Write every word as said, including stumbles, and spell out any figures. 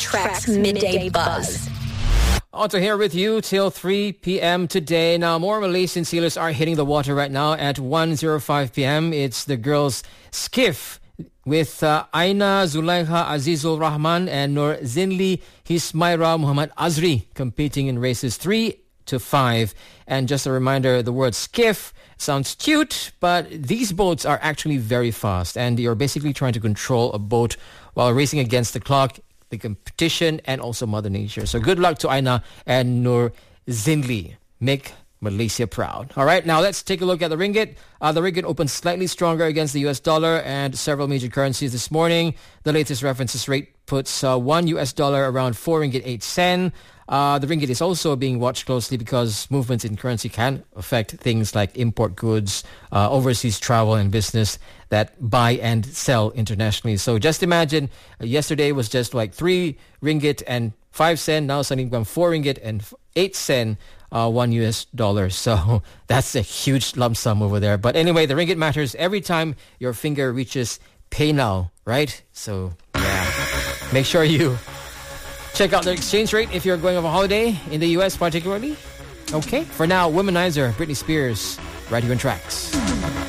Trax Midday Buzz. Also here with you till three p.m. today. Now, more Malaysian sailors are hitting the water right now at one oh five p.m. It's the girls' skiff with uh, Aina Zulaikha Azizul Rahman and Nur Zinli Hismaira Muhammad Azri competing in races three to five. And just a reminder, the word skiff sounds cute, but these boats are actually very fast, and you're basically trying to control a boat while racing against the clock, the competition, and also Mother Nature. So good luck to Aina and Nur Zinli. Make Malaysia proud. All right, now let's take a look at the ringgit. Uh, the ringgit opened slightly stronger against the U S dollar and several major currencies this morning. The latest references rate puts uh, one U S dollar around four ringgit eight sen. Uh, the ringgit is also being watched closely because movements in currency can affect things like import goods, uh, overseas travel and business that buy and sell internationally. So just imagine uh, yesterday was just like three ringgit and five sen. Now suddenly become four ringgit and eight sen. Uh, one U S dollar. So that's a huge lump sum over there. But anyway, the ringgit matters every time your finger reaches pay now, right? So yeah, make sure you check out the exchange rate if you're going on a holiday in the U S particularly. Okay, for now, Womanizer, Britney Spears, right here on Trax.